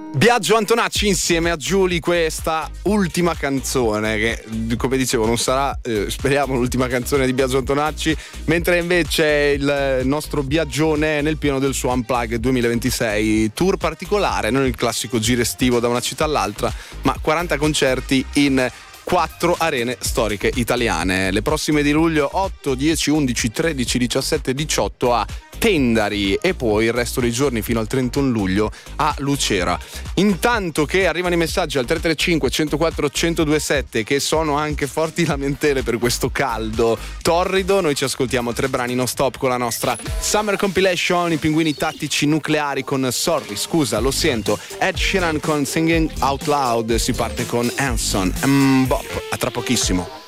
Biagio Antonacci insieme a Giulia, questa ultima canzone che, come dicevo, non sarà, speriamo, l'ultima canzone di Biagio Antonacci, mentre invece il nostro Biagione è nel pieno del suo Unplugged 2026, tour particolare, non il classico giro estivo da una città all'altra, ma 40 concerti in 4 arene storiche italiane. Le prossime di luglio 8, 10, 11, 13, 17, 18 a Tendari e poi il resto dei giorni fino al 31 luglio a Lucera. Intanto che arrivano i messaggi al 335 104 1027 che sono anche forti lamentele per questo caldo torrido, noi ci ascoltiamo 3 brani non stop con la nostra Summer Compilation, i pinguini tattici nucleari con Sorry, scusa, lo sento, Ed Sheeran con Singing Out Loud, si parte con Hanson, Bop, a tra pochissimo.